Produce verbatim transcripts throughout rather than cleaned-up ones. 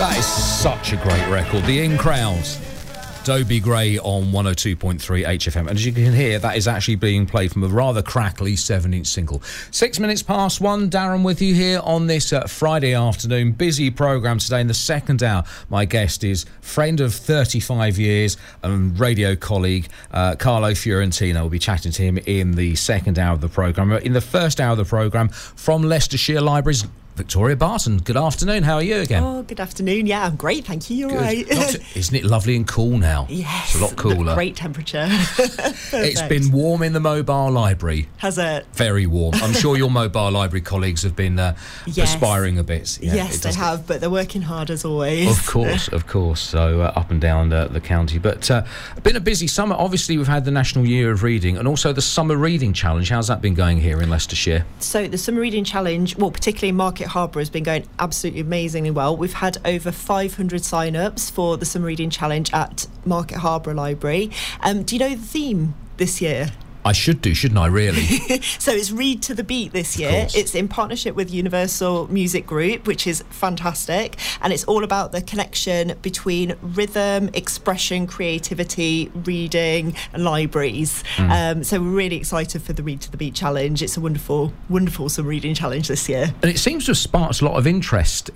That is such a great record. The In Crowds. Dobie Gray on one oh two point three H F M. And as you can hear, that is actually being played from a rather crackly seven-inch single. Six minutes past one, Darren with you here on this uh, Friday afternoon. Busy programme today. In the second hour, my guest is friend of thirty-five years and radio colleague uh, Carlo Fiorentino. We'll be chatting to him in the second hour of the programme. In the first hour of the programme, from Leicestershire Libraries, Victoria Barton. Good afternoon. How are you again? Oh, good afternoon. Yeah, I'm great. Thank you. You're Good. right. To, isn't it lovely and cool now? Yes. It's a lot cooler. Great temperature. It's been warm in the mobile library. Has it? Very warm. I'm sure your mobile library colleagues have been uh, yes. perspiring a bit. Yeah, yes, they have, but they're working hard as always. Of course, of course. So uh, up and down uh, the county. But uh, been a busy summer. Obviously, we've had the National Year of Reading and also the Summer Reading Challenge. How's that been going here in Leicestershire? So the Summer Reading Challenge, well, particularly in Market Harbour, has been going absolutely amazingly well. We've had over five hundred sign-ups for the Summer Reading Challenge at Market Harbour Library. Um, do you know the theme this year? I should do, shouldn't I, really? So it's Read to the Beat this year. It's in partnership with Universal Music Group, which is fantastic. And it's all about the connection between rhythm, expression, creativity, reading and libraries. Mm. Um, so we're really excited for the Read to the Beat challenge. It's a wonderful, wonderful Summer Reading Challenge this year. And it seems to have sparked a lot of interest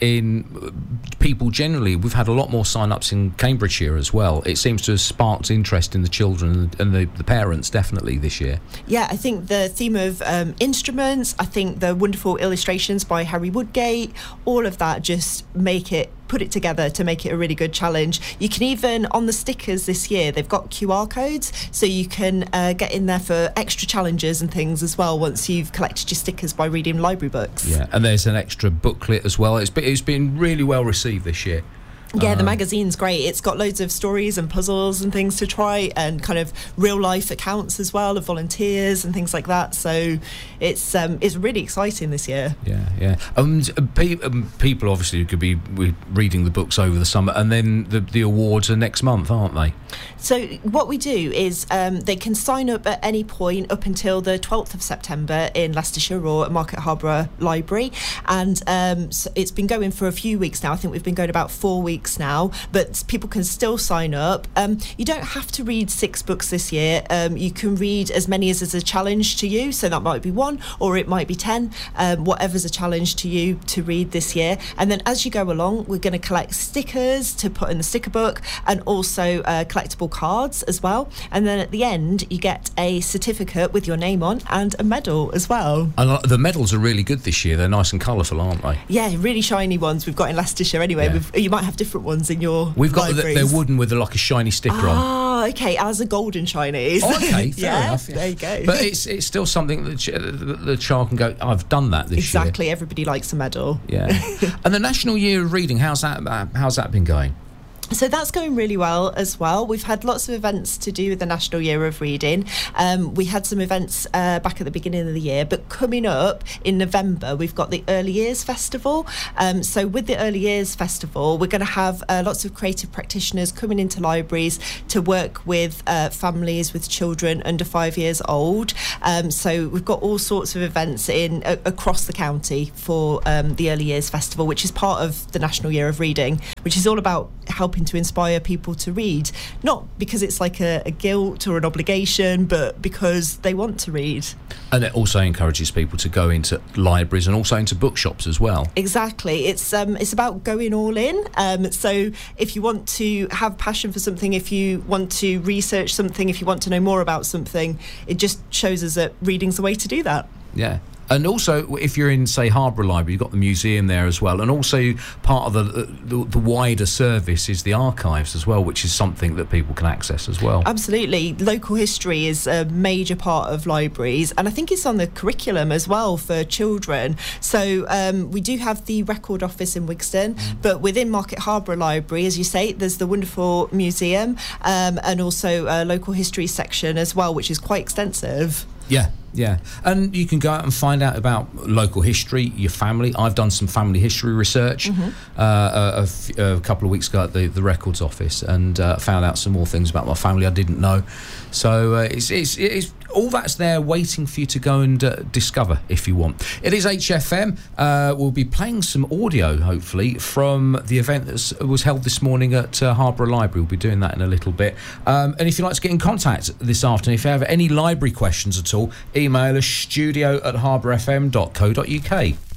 in people generally. We've had a lot more sign-ups in Cambridgeshire as well. It seems to have sparked interest in the children and the, the parents, definitely, this year. Year. Yeah, I think the theme of um, instruments, I think the wonderful illustrations by Harry Woodgate, all of that just make it, put it together to make it a really good challenge. You can even, on the stickers this year, they've got Q R codes, so you can uh, get in there for extra challenges and things as well once you've collected your stickers by reading library books. Yeah, and there's an extra booklet as well. It's been, it's been really well received this year. Yeah, the magazine's great. It's got loads of stories and puzzles and things to try, and kind of real life accounts as well of volunteers and things like that. So it's um, it's really exciting this year. Yeah, yeah. Um, pe- um, people obviously could be reading the books over the summer, and then the, the awards are next month, aren't they? So what we do is um, they can sign up at any point up until the twelfth of September in Leicestershire or at Market Harbour Library, and um, so it's been going for a few weeks now. I think we've been going about four weeks now, but people can still sign up. Um, you don't have to read six books this year. Um, you can read as many as is a challenge to you, so that might be one or it might be ten, um, whatever's a challenge to you to read this year. And then as you go along, we're going to collect stickers to put in the sticker book, and also uh, collectible cards as well. And then at the end you get a certificate with your name on and a medal as well. And the medals are really good this year. They're nice and colourful, aren't they? Yeah, really shiny ones we've got in Leicestershire anyway. Yeah. We've, you might have different ones in your We've got the, libraries. they're wooden with a, like a shiny sticker ah, on. Ah, okay, as a golden shiny. Oh, okay, fair yeah, enough. Yeah. There you go. But it's it's still something that ch- the child can go, I've done that this exactly, year. Exactly, everybody likes a medal. Yeah. And the National Year of Reading, how's that, uh, how's that been going? So that's going really well as well. We've had lots of events to do with the National Year of Reading. Um, we had some events uh, back at the beginning of the year, but coming up in November, we've got the Early Years Festival. Um, so with the Early Years Festival, we're going to have uh, lots of creative practitioners coming into libraries to work with uh, families with children under five years old. Um, so we've got all sorts of events in uh, across the county for um, the Early Years Festival, which is part of the National Year of Reading, which is all about helping to inspire people to read, not because it's like a, a guilt or an obligation, but because they want to read. And it also encourages people to go into libraries and also into bookshops as well. Exactly. It's um, it's about going all in. Um, so if you want to have passion for something, if you want to research something, if you want to know more about something, it just shows us that reading's the way to do that. Yeah. And also, if you're in, say, Harbour Library, you've got the museum there as well. And also, part of the, the the wider service is the archives as well, which is something that people can access as well. Absolutely. Local history is a major part of libraries, and I think it's on the curriculum as well for children. So um, we do have the record office in Wigston, mm. but within Market Harbour Library, as you say, there's the wonderful museum um, and also a local history section as well, which is quite extensive. Yeah, yeah. And you can go out and find out about local history, your family. I've done some family history research mm-hmm. uh, a, a, f- a couple of weeks ago at the, the records office, and uh, found out some more things about my family I didn't know. So uh, it's, it's, it's all that's there waiting for you to go and uh, discover if you want. It is H F M. Uh, we'll be playing some audio, hopefully, from the event that was held this morning at uh, Harborough Library. We'll be doing that in a little bit. Um, and if you'd like to get in contact this afternoon, if you have any library questions at all, email us studio at harborough f m dot co dot u k.